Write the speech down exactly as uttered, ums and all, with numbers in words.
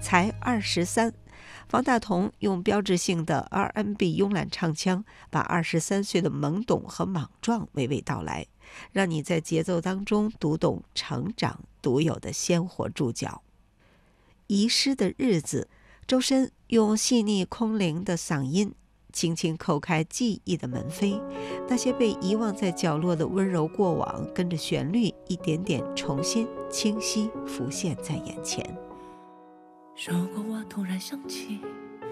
才二十三。方大同用标志性的 R and B 慵懒唱腔，把二十三岁的懵懂和莽撞娓娓道来，让你在节奏当中读懂成长独有的鲜活注脚。遗失的日子，周深用细腻空灵的嗓音轻轻叩开记忆的门扉，那些被遗忘在角落的温柔过往，跟着旋律一点点重新清晰浮现在眼前。 如果我突然想起